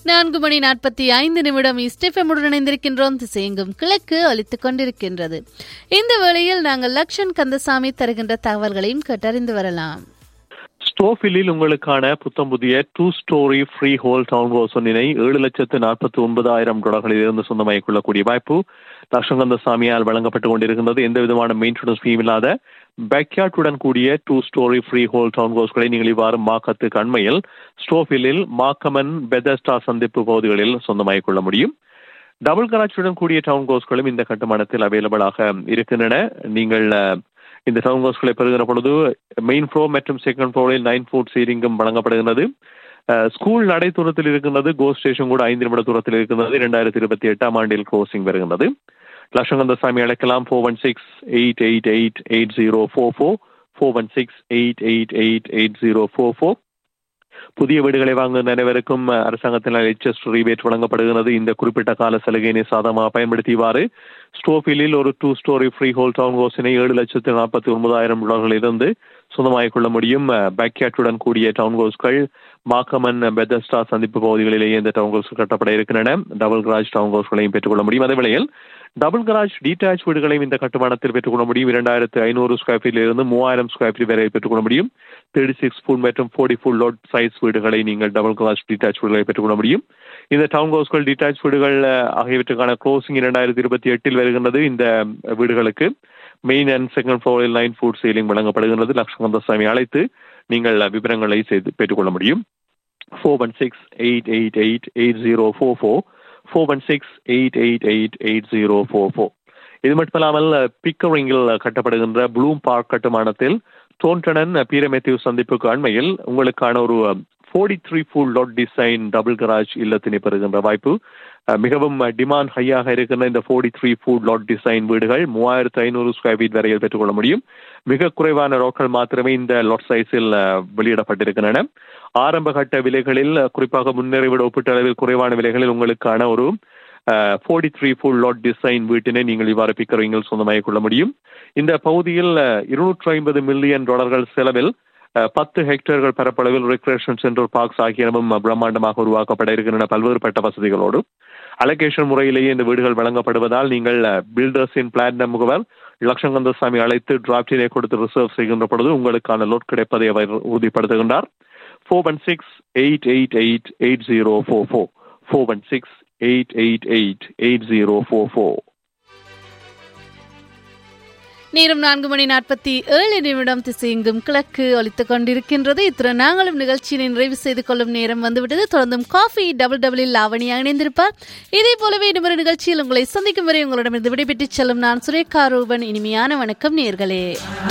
4:45 இஸ்டெஃபமுடன் இணைந்திருக்கின்றோம். திசையெங்கும் கிழக்கு ஒலித்துக் கொண்டிருக்கின்றது. இந்த வேளையில் நாங்கள் லக்ஷன் கந்தசாமி தருகின்ற தகவல்களையும் கேட்டறிந்து வரலாம். ஸ்டோஃபில்லில் உங்களுக்கான புத்தம் புதிய 2 story free whole down house ஒன்றினை $7,49,000 இருந்து சொந்தமாகிக் கொள்ளக்கூடிய வாய்ப்பு லட்சங்கந்தசாமியால் வழங்கப்பட்டுக் கொண்டிருக்கின்றது. எந்த விதமான மெயின்டெனன்ஸ் ஃபீம் இல்லாத பேக்யார்டுடன் கூடிய 2 ஸ்டோரி ஃப்ரீ ஹோல் டவுன் ஹவுஸ்களை நீங்கள் இவ்வாறு மாக்கத்துக்கு அண்மையில் ஸ்டோஃபில்லில் மாக்கமன் பெதஸ்டா சந்திப்பு பகுதிகளில் சொந்தமாகிக் கொள்ள முடியும். டபுள் கராச்சுடன் கூடிய டவுன் ஹவுஸ்களும் இந்த கட்டுமானத்தில் அவைலபிளாக இருக்கின்றன. நீங்கள் இந்த டவுன் ஹவுஸ்களை பெறுகிற பொழுது மெயின் ஃப்ளோர் மற்றும் செகண்ட் ஃப்ளோரில் 9 ஃபுட் சீலிங்கும் வழங்கப்படுகிறது. ஸ்கூல் நடை தூரத்தில் இருக்கின்றது. கோ ஸ்டேஷன் கூட 5 நிமிட தூரத்தில் இருக்கின்றது. 2028ஆம் ஆண்டில் க்ளோசிங் வருகின்றது. லட்சங்கந்தசாமி அழைக்கலாம். 416-888-8044 416-888-8044. புதிய வீடுகளை வாங்கும் அனைவருக்கும் அரசாங்கத்தினால் HS ரீபேட் வழங்கப்படுகிறது. இந்த குறிப்பிட்ட கால சலுகையினை சாதகமாக பயன்படுத்திவாறு ஸ்டோஃபில்லில் ஒரு 2 ஸ்டோரி ஃப்ரீ ஹோல் டவுன் ஹவுஸினை $7,49,000 இருந்து சொந்தமாகிக் கொள்ள முடியும். பேக்யார்டுடன் கூடிய டவுன் ஹவுஸ்கள் மாக்கமன் பெதஸ்டா சந்திப்பு பகுதிகளிலேயே இந்த டவுன் ஹவுஸ் கட்டப்பட இருக்கின்றன. டபுள் கராஜ் டவுன் ஹவுஸ்களையும் பெற்றுக்கொள்ள முடியும். அதே வேளையில் டபுள் கராஜ் டீடாச் வீடுகளையும் இந்த கட்டுமானத்தில் பெற்றுக்கொள்ள முடியும். 2,500 ஸ்கொயர் ஃபீட்டில் இருந்து 3,000 ஸ்கொயர் ஃபீட் வரை பெற்றுக்கொள்ள முடியும். 36 ஃபுட் மற்றும் 40 ஃபுட் லோட் சைஸ் வீடுகளை நீங்கள் டபுள் கராஜ் டீடாச் வீடுகளை பெற்றுக்கொள்ள முடியும். இந்த டவுன் ஹவுஸ்கள் டீடாச் வீடுகள் ஆகியவற்றுக்கான க்ளோசிங் 2028 வருகின்றது. இந்த வீடுகளுக்கு மெயின் அண்ட் செகண்ட் ஃப்ளோரில் 9 ஃபுட் சீலிங் வழங்கப்படுகின்றது. லட்சங்கந்தசாமி அழைத்து நீங்கள் விவரங்களை செய்து பெற்றுக்கொள்ள முடியும். 416-888-8044 416-888-8044. இது மட்டுமல்லாமல் பிக்கரிங்கில் கட்டப்படுகின்ற ப்ளூம் பார்க் கட்டுமானத்தில் டோன்டன் பீரமேத்யூ சந்திப்புக்கு அண்மையில் உங்களுக்கான ஒரு 43 full lot design double garage இல்லத்தினை பெறுகின்ற வாய்ப்பு. மிகவும் டிமாண்ட் ஹையாக இருக்கின்ற இந்த 43 ஃபுட் லாட் டிசைன் வீடுகள் 3,500 ஸ்கொயர் ஃபீட் வரையில் பெற்றுக்கொள்ள முடியும். மிக குறைவான ரோக்கள் மாத்திரமே இந்த லாட் சைஸில் வெளியிடப்பட்டிருக்கின்றன. ஆரம்ப கட்ட விலைகளில், குறிப்பாக முன்னரை விட ஒப்பீட்டளவில் குறைவான விலைகளில் உங்களுக்கான ஒரு 43 ஃபுல் லாட் டிசைன் வீட்டினை நீங்கள் இவ்வாறு பிக்கரிங்கில் சொந்தமாகிக் கொள்ள முடியும். இந்த பகுதியில் $250 மில்லியன் செலவில் 10 ஹெக்டேர்கள் பரப்பளவில் ரெக்ரேஷன் சென்டர் பார்க்ஸ் ஆகியனவும் பிரம்மாண்டமாக உருவாக்கப்பட இருக்கின்றன பல்வேறுபட்ட வசதிகளோடு. அலோகேஷன் முறையிலேயே இந்த வீடுகள் வழங்கப்படுவதால் நீங்கள் பில்டர்ஸின் பிளாட்டினம் முகவர் லட்சங்கந்தசாமி அழைத்து டிராப்டினை கொடுத்து ரிசர்வ் செய்கின்ற பொழுது உங்களுக்கான லோட் கிடைப்பதை அவர் உறுதிப்படுத்துகின்றார். 416-888-8044 416-888-8044. நேரம் 4:47 திசையெங்கும் கிழக்கு ஒலித்துக் கொண்டிருக்கின்றது. இத்துடன் நாங்களும் நிகழ்ச்சியை நிறைவு செய்து கொள்ளும் நேரம் வந்துவிட்டது. தொடர்ந்தும் காஃபி டபுள் லாவணியா இணைந்திருப்பார். இதே போலவே இன்னொரு நிகழ்ச்சியில் உங்களை சந்திக்கும் வரை உங்களிடமிருந்து விடைபெற்றுச் செல்லும் நான் சுரேகா ரூபன். இனிமையான வணக்கம் நேயர்களே.